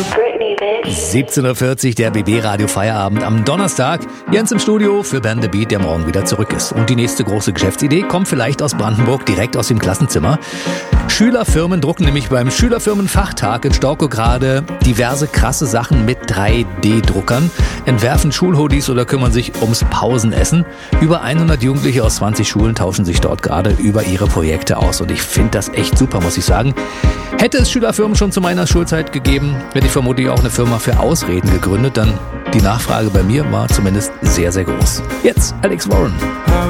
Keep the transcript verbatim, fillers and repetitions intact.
siebzehn Uhr vierzig, der B B-Radio Feierabend am Donnerstag. Jens im Studio für Band The Beat, der morgen wieder zurück ist. Und die nächste große Geschäftsidee kommt vielleicht aus Brandenburg, direkt aus dem Klassenzimmer. Schülerfirmen drucken nämlich beim Schülerfirmenfachtag in Storkow gerade diverse krasse Sachen mit drei D Druckern, entwerfen Schulhoodies oder kümmern sich ums Pausenessen. Über hundert Jugendliche aus zwanzig Schulen tauschen sich dort gerade über ihre Projekte aus. Und ich finde das echt super, muss ich sagen. Hätte es Schülerfirmen schon zu meiner Schulzeit gegeben, hätte ich vermutlich auch eine Firma für Ausreden gegründet, denn die Nachfrage bei mir war zumindest sehr, sehr groß. Jetzt Alex Warren.